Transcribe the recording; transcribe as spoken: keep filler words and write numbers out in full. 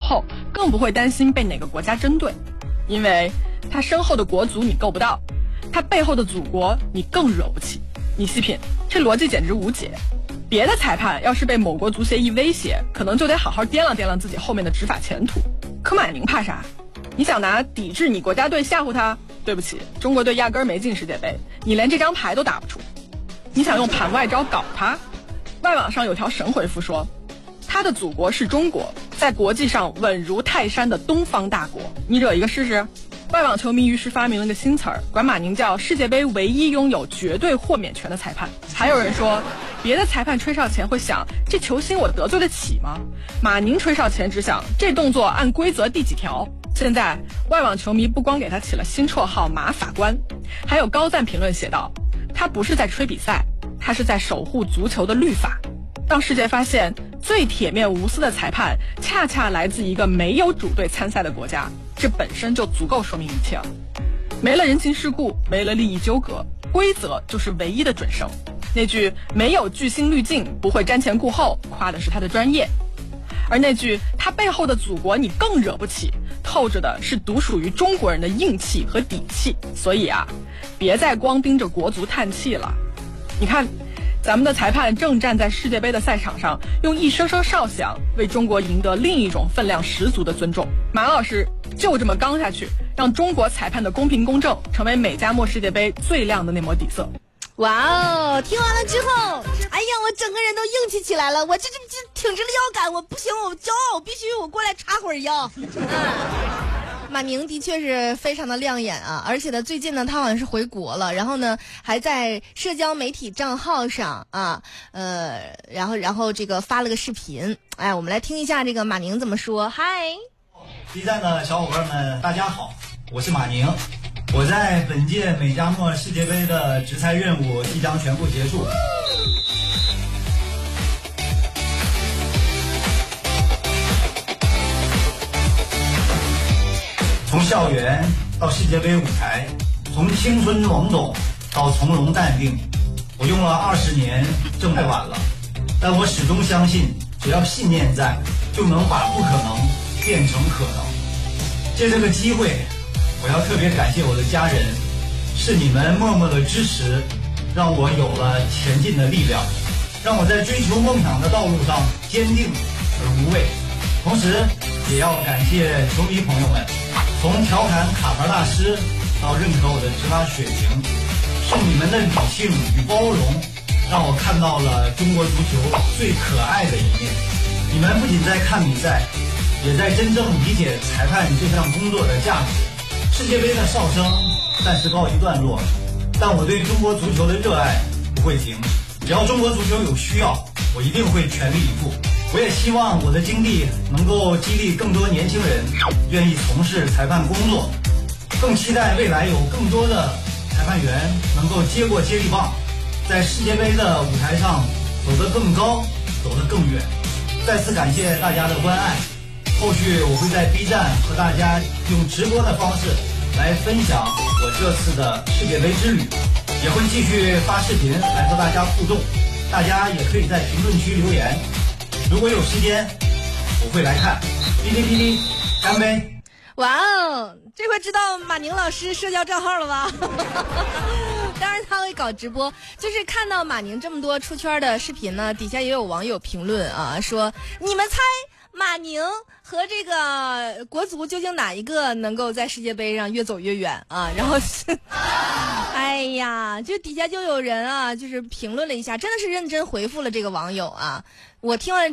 后，更不会担心被哪个国家针对，因为他身后的国足你够不到，他背后的祖国你更惹不起。你细品，这逻辑简直无解。别的裁判要是被某国足协一威胁，可能就得好好掂量掂量自己后面的执法前途。可马宁怕啥？你想拿抵制你国家队吓唬他？对不起，中国队压根儿没进世界杯，你连这张牌都打不出。你想用盘外招搞他？外网上有条神回复说，他的祖国是中国，在国际上稳如泰山的东方大国，你惹一个试试？外网球迷于是发明了个新词儿，管马宁叫世界杯唯一拥有绝对豁免权的裁判。还有人说，别的裁判吹哨前会想，这球星我得罪得起吗？马宁吹哨前只想，这动作按规则第几条？现在外网球迷不光给他起了新绰号马法官，还有高赞评论写道，他不是在吹比赛，他是在守护足球的律法。让世界发现最铁面无私的裁判恰恰来自一个没有主队参赛的国家，这本身就足够说明一切了。没了人情世故，没了利益纠葛，规则就是唯一的准绳。那句没有巨星滤镜，不会瞻前顾后，夸的是他的专业。而那句他背后的祖国你更惹不起，透着的是独属于中国人的硬气和底气。所以啊，别再光盯着国足叹气了。你看，咱们的裁判正站在世界杯的赛场上，用一声声哨响为中国赢得另一种分量十足的尊重。马老师就这么刚下去，让中国裁判的公平公正成为美加墨世界杯最亮的那抹底色。 哇哦！听完了之后，哎呀，我整个人都硬气起来了。我这这这挺直了腰杆，我不行，我骄傲，我必须我过来插会儿腰。嗯，马宁的确是非常的亮眼啊，而且呢，最近呢，他好像是回国了，然后呢，还在社交媒体账号上啊，呃，然后然后这个发了个视频。哎，我们来听一下这个马宁怎么说。嗨 ，B 站的小伙伴们，大家好，我是马宁。我在本届美加墨世界杯的执裁任务即将全部结束。从校园到世界杯舞台，从青春懵懂到从容淡定，我用了二十年，正太晚了。但我始终相信，只要信念在，就能把不可能变成可能。借这个机会，我要特别感谢我的家人，是你们默默的支持，让我有了前进的力量，让我在追求梦想的道路上坚定而无畏。同时也要感谢球迷朋友们，从调侃卡牌大师到认可我的执法水平，是你们的理性与包容，让我看到了中国足球最可爱的一面。你们不仅在看比赛，也在真正理解裁判这项工作的价值。世界杯的哨声暂时告一段落，但我对中国足球的热爱不会停。只要中国足球有需要，我一定会全力以赴。我也希望我的经历能够激励更多年轻人愿意从事裁判工作，更期待未来有更多的裁判员能够接过接力棒，在世界杯的舞台上走得更高，走得更远。再次感谢大家的关爱，后续我会在 B 站和大家用直播的方式来分享我这次的世界杯之旅，也会继续发视频来和大家互动，大家也可以在评论区留言，如果有时间我会来看。哔哩哔哩，干杯！ 哇哦，这回知道马宁老师社交账号了吧？当然他会搞直播，就是看到马宁这么多出圈的视频呢，底下也有网友评论啊，说你们猜马宁和这个国足究竟哪一个能够在世界杯上越走越远啊？然后哎呀，就底下就有人啊，就是评论了一下，真的是认真回复了这个网友啊。我听完